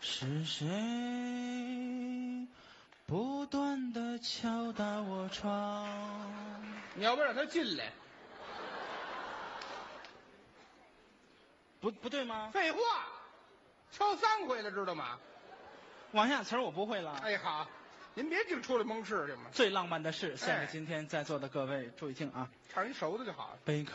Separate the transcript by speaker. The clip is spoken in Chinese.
Speaker 1: 是谁不断地敲打我窗？
Speaker 2: 你要不让他进来？
Speaker 1: 不对吗？
Speaker 2: 废话，敲3回了，知道吗？
Speaker 1: 往下词儿我不会了。
Speaker 2: 哎，好，您别净出来蒙事去嘛。
Speaker 1: 最浪漫的事，献给今天在座的各位，注意听啊！
Speaker 2: 唱一熟的就好了。
Speaker 1: 贝壳